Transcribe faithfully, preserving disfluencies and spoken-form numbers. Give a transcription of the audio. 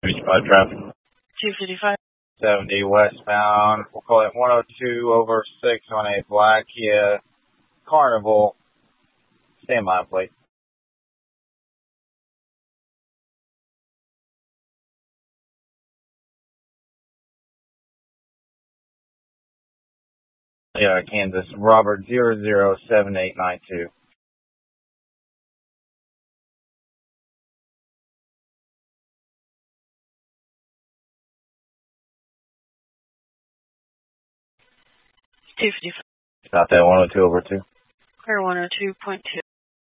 fifty-five traffic. two fifty-five. seventy westbound. We'll call it one oh two over six on a black Kia Carnival. Standby, please. Yeah, Kansas. Robert zero zero seven eight nine two. two fifty-five. Stop that one oh two over two. Clear one oh two point two.